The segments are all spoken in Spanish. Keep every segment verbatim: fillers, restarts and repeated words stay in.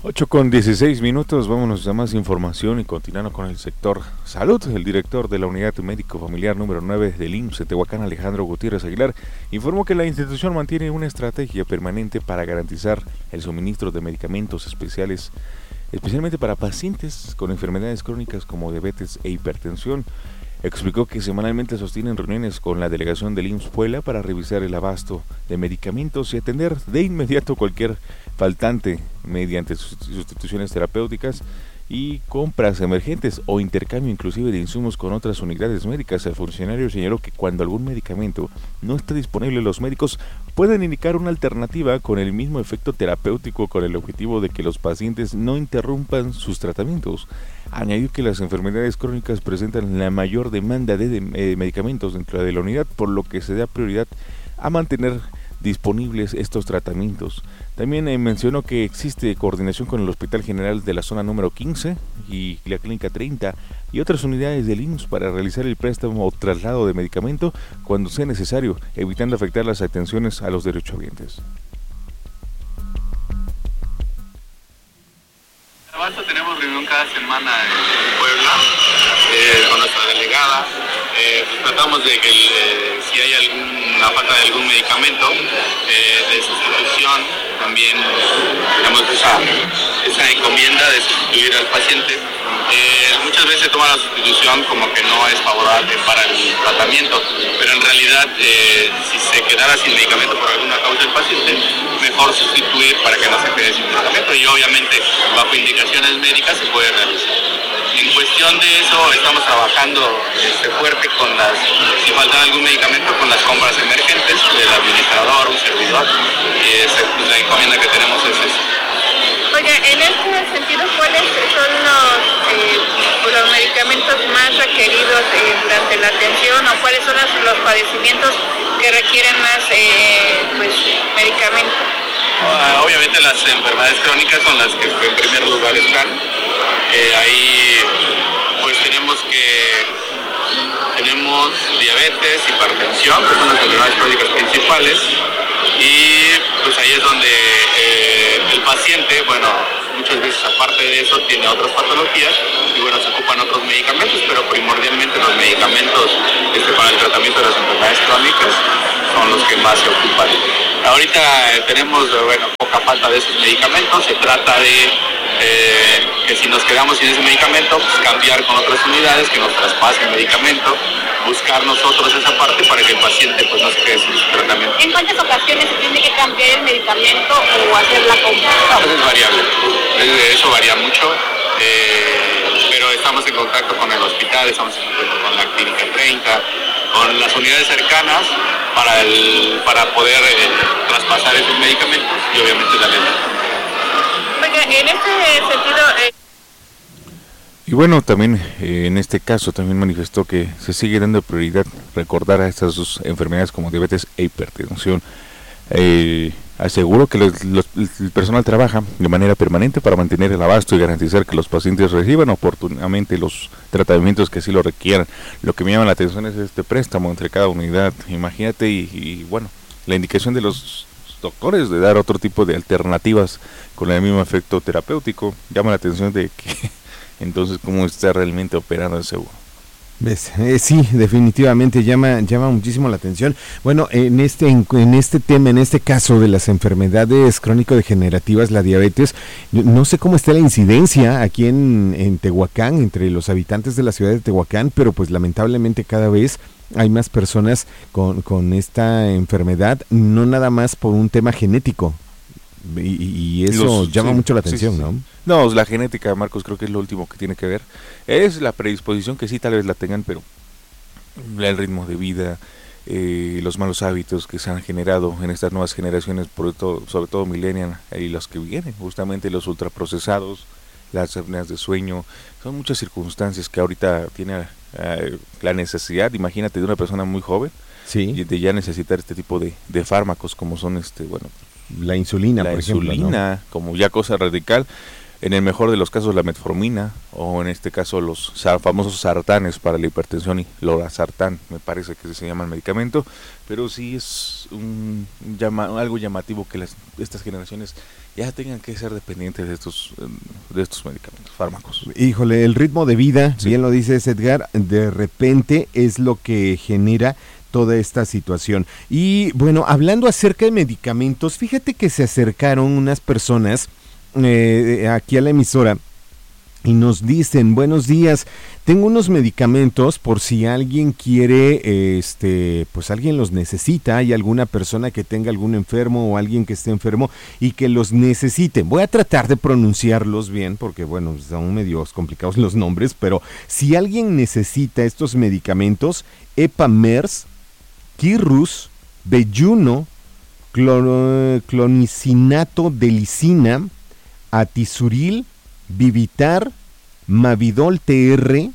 Ocho con dieciséis minutos, vámonos a más información y continuando con el sector salud. El director de la Unidad Médico Familiar número nueve del I M S S de Tehuacán, Alejandro Gutiérrez Aguilar, informó que la institución mantiene una estrategia permanente para garantizar el suministro de medicamentos especiales, especialmente para pacientes con enfermedades crónicas como diabetes e hipertensión. Explicó que semanalmente sostienen reuniones con la delegación del I M S S Puebla para revisar el abasto de medicamentos y atender de inmediato cualquier faltante mediante sustituciones terapéuticas y compras emergentes o intercambio inclusive de insumos con otras unidades médicas. El funcionario señaló que cuando algún medicamento no está disponible, los médicos pueden indicar una alternativa con el mismo efecto terapéutico con el objetivo de que los pacientes no interrumpan sus tratamientos. Añadió que las enfermedades crónicas presentan la mayor demanda de, de, eh, medicamentos dentro de la unidad, por lo que se da prioridad a mantener disponibles estos tratamientos. También eh, mencionó que existe coordinación con el Hospital General de la zona número quince y la Clínica treinta y otras unidades del I M S S para realizar el préstamo o traslado de medicamento cuando sea necesario, evitando afectar las atenciones a los derechohabientes. Tenemos reunión cada semana en Puebla eh, con nuestra delegada. Eh, pues tratamos de que eh, si hay alguna falta de algún medicamento eh, de sustitución, también tenemos esa, esa encomienda de sustituir al paciente. Eh, muchas veces se toma la sustitución como que no es favorable para el tratamiento, pero en realidad eh, si se quedara sin medicamento por alguna causa el paciente, mejor sustituir para que no se quede sin medicamento, y obviamente bajo indicaciones médicas se puede realizar. En cuestión de eso estamos trabajando este, fuerte con las, si falta algún medicamento, con las compras emergentes del administrador, un servidor, y esa, pues, la encomienda que tenemos es esa. Oiga, en este sentido, ¿cuáles son los, eh, los medicamentos más requeridos eh, durante la atención, o cuáles son los, los padecimientos que requieren más eh, pues, medicamentos? Uh, obviamente las enfermedades crónicas son las que en primer lugar están. Eh, ahí pues tenemos que tenemos diabetes, hipertensión, que son las enfermedades crónicas principales, y pues ahí es donde eh, el paciente, bueno, muchas veces aparte de eso tiene otras patologías y bueno, se ocupan otros medicamentos, pero primordialmente los medicamentos este, para el tratamiento de las enfermedades crónicas son los que más se ocupan. Ahorita eh, tenemos, bueno, poca falta de esos medicamentos. Se trata de eh, que si nos quedamos sin ese medicamento, pues cambiar con otras unidades que nos traspasen medicamento, buscar nosotros esa parte para que el paciente pues no se quede sin su tratamiento. ¿En cuántas ocasiones se tiene que cambiar el medicamento o hacer la compra? No, pues es variable, eso varía mucho, eh, pero estamos en contacto con el hospital, estamos en contacto con la Clínica treinta, con las unidades cercanas para el para poder eh, traspasar esos medicamentos y obviamente darle. Oiga, en este sentido... Eh... Y bueno, también eh, en este caso también manifestó que se sigue dando prioridad recordar a estas dos enfermedades como diabetes e hipertensión. Eh, aseguró que los, los, el personal trabaja de manera permanente para mantener el abasto y garantizar que los pacientes reciban oportunamente los tratamientos que así lo requieran. Lo que me llama la atención es este préstamo entre cada unidad. Imagínate, y, y bueno, la indicación de los doctores de dar otro tipo de alternativas con el mismo efecto terapéutico. Llama la atención de que entonces cómo está realmente operando el seguro. ¿Ves? Eh, sí, definitivamente llama llama muchísimo la atención. Bueno, en este en, en este tema, en este caso de las enfermedades crónico-degenerativas, la diabetes, no sé cómo está la incidencia aquí en, en Tehuacán, entre los habitantes de la ciudad de Tehuacán, pero pues lamentablemente cada vez hay más personas con, con esta enfermedad, no nada más por un tema genético. Y, y eso Los, llama sí, mucho la atención, sí, sí, ¿no? No, la genética, Marcos, creo que es lo último que tiene que ver. Es la predisposición que sí tal vez la tengan, pero el ritmo de vida, eh, los malos hábitos que se han generado en estas nuevas generaciones, por todo, sobre todo millennial y los que vienen, justamente los ultraprocesados, las apneas de sueño, son muchas circunstancias que ahorita tiene eh, la necesidad, imagínate, de una persona muy joven, sí, de ya necesitar este tipo de, de fármacos como son este, bueno, la insulina, la por insulina, ejemplo, ¿no? Como ya cosa radical. en el mejor de los casos la metformina, o en este caso los famosos sartanes para la hipertensión, y lorasartán, me parece que se llama el medicamento, pero sí es un llama, algo llamativo que las, estas generaciones ya tengan que ser dependientes de estos de estos medicamentos, fármacos. Híjole, el ritmo de vida, sí. Bien lo dices, Edgar, de repente es lo que genera toda esta situación. Y bueno, hablando acerca de medicamentos, fíjate que se acercaron unas personas eh, aquí a la emisora y nos dicen: buenos días, tengo unos medicamentos por si alguien quiere, este, pues alguien los necesita, hay alguna persona que tenga algún enfermo o alguien que esté enfermo y que los necesite. Voy a tratar de pronunciarlos bien porque, bueno, son medios complicados los nombres, pero si alguien necesita estos medicamentos: Epamers, Kirus, Belluno, clor, clonicinato de lisina, Atizuril, Vivitar, Mavidol T R,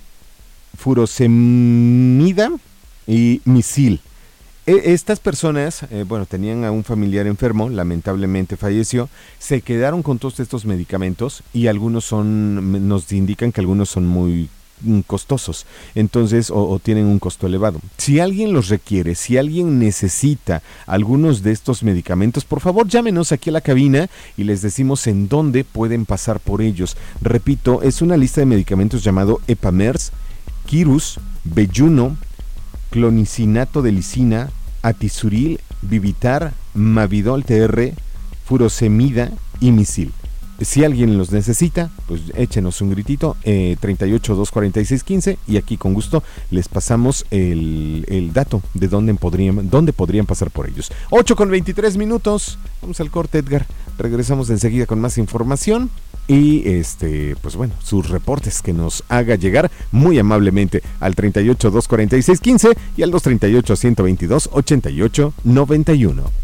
Furosemida y Misil. E- estas personas, eh, bueno, tenían a un familiar enfermo, lamentablemente falleció, se quedaron con todos estos medicamentos y algunos son, nos indican que algunos son muy costosos, entonces, o, o tienen un costo elevado. Si alguien los requiere, si alguien necesita algunos de estos medicamentos, por favor llámenos aquí a la cabina y les decimos en dónde pueden pasar por ellos. Repito, es una lista de medicamentos llamado Epamers, Kirus, Belluno, clonicinato de lisina, Atizuril, Vivitar, Mavidol T R, Furosemida y Misil. Si alguien los necesita, pues échenos un gritito, eh, treinta y ocho, dos cuarenta y seis, quince, y aquí con gusto les pasamos el, el dato de dónde podrían, dónde podrían pasar por ellos. ocho con veintitrés minutos, vamos al corte, Edgar, regresamos enseguida con más información y este, pues bueno, sus reportes que nos haga llegar muy amablemente al treinta y ocho, dos cuarenta y seis, quince y al dos treinta y ocho, ciento veintidós, ochenta y ocho, noventa y uno.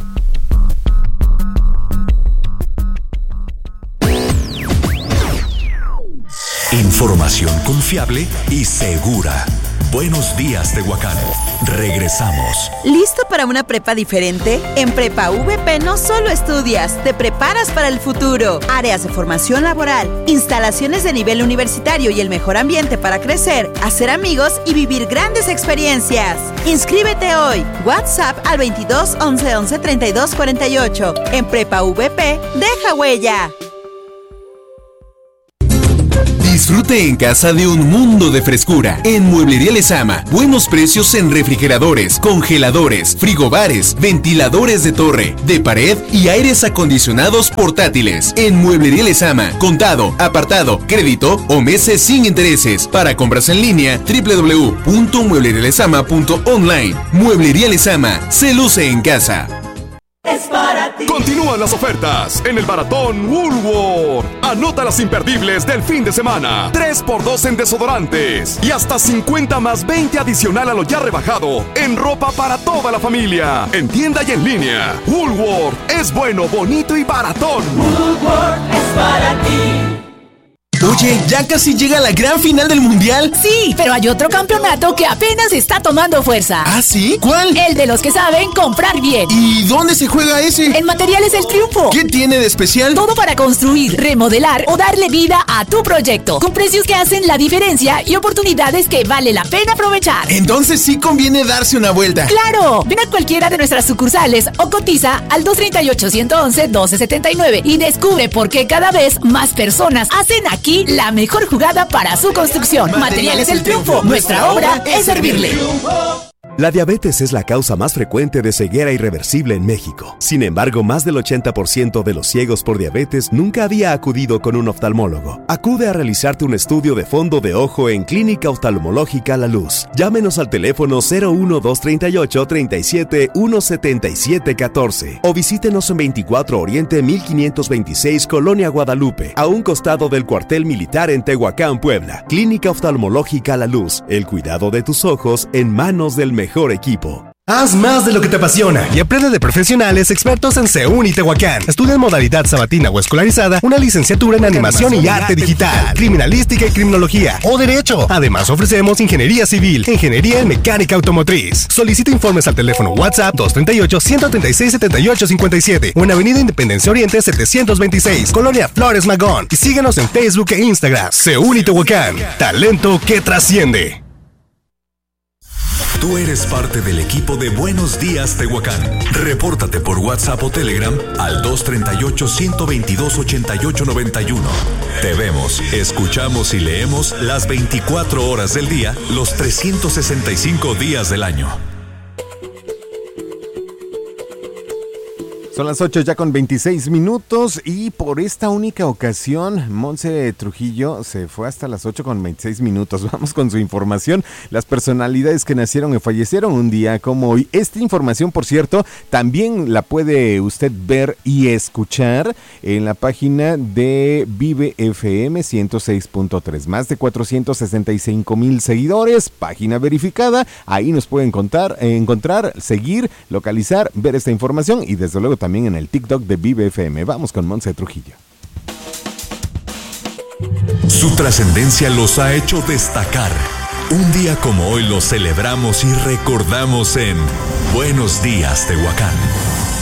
Información confiable y segura. Buenos días, Tehuacán. Regresamos. ¿Listo para una prepa diferente? En Prepa V P no solo estudias, te preparas para el futuro. Áreas de formación laboral, instalaciones de nivel universitario y el mejor ambiente para crecer, hacer amigos y vivir grandes experiencias. Inscríbete hoy. WhatsApp al veintidós, once, once, treinta y dos, cuarenta y ocho. En Prepa V P, deja huella. Disfrute en casa de un mundo de frescura. En Mueblería Lezama, buenos precios en refrigeradores, congeladores, frigobares, ventiladores de torre, de pared y aires acondicionados portátiles. En Mueblería Lezama, contado, apartado, crédito o meses sin intereses. Para compras en línea, doble u doble u doble u punto mueblería lezama punto online. Mueblería Lezama, se luce en casa. Es para ti. Continúan las ofertas en el Maratón Woolworth. Anota las imperdibles del fin de semana. tres por dos en desodorantes y hasta cincuenta más veinte adicional a lo ya rebajado en ropa para toda la familia. En tienda y en línea. Woolworth es bueno, bonito y baratón. Woolworth es para ti. Oye, ¿ya casi llega la gran final del Mundial? Sí, pero hay otro campeonato que apenas está tomando fuerza. ¿Ah, sí? ¿Cuál? El de los que saben comprar bien. ¿Y dónde se juega ese? En Materiales El Triunfo. ¿Qué tiene de especial? Todo para construir, remodelar o darle vida a tu proyecto. Con precios que hacen la diferencia y oportunidades que vale la pena aprovechar. Entonces sí conviene darse una vuelta. ¡Claro! Ven a cualquiera de nuestras sucursales o cotiza al dos treinta y ocho, ciento once, doce setenta y nueve y descubre por qué cada vez más personas hacen aquí la mejor jugada para su construcción. Materiales El Triunfo. Nuestra obra es servirle. La diabetes es la causa más frecuente de ceguera irreversible en México. Sin embargo, más del ochenta por ciento de los ciegos por diabetes nunca había acudido con un oftalmólogo. Acude a realizarte un estudio de fondo de ojo en Clínica Oftalmológica La Luz. Llámenos al teléfono cero uno, dos treinta y ocho, treinta y siete, uno setenta y siete, catorce o visítenos en veinticuatro Oriente mil quinientos veintiséis, Colonia Guadalupe, a un costado del cuartel militar en Tehuacán, Puebla. Clínica Oftalmológica La Luz. El cuidado de tus ojos en manos del mejor equipo. Haz más de lo que te apasiona y aprende de profesionales expertos en SEUNI Tehuacán. Estudia en modalidad sabatina o escolarizada una licenciatura en animación y arte digital, criminalística y criminología o derecho. Además ofrecemos ingeniería civil, ingeniería en mecánica automotriz. Solicita informes al teléfono WhatsApp dos tres ocho, uno tres seis, siete ocho cinco siete o en Avenida Independencia Oriente setecientos veintiséis, Colonia Flores Magón. Y síguenos en Facebook e Instagram. SEUNI Tehuacán, talento que trasciende. Tú eres parte del equipo de Buenos Días Tehuacán. Repórtate por WhatsApp o Telegram al dos tres ocho, uno dos dos, ocho ocho nueve uno. Te vemos, escuchamos y leemos las veinticuatro horas del día, los trescientos sesenta y cinco días del año. Son las ocho ya con veintiséis minutos y por esta única ocasión Montse Trujillo se fue hasta las ocho con veintiséis minutos. Vamos con su información. Las personalidades que nacieron y fallecieron un día como hoy. Esta información, por cierto, también la puede usted ver y escuchar en la página de Vive F M ciento seis punto tres. Más de cuatrocientos sesenta y cinco mil seguidores, página verificada. Ahí nos pueden encontrar, encontrar, seguir, localizar, ver esta información y desde luego también también en el TikTok de Vive F M. Vamos con Montse Trujillo. Su trascendencia los ha hecho destacar. Un día como hoy lo celebramos y recordamos en Buenos Días Tehuacán.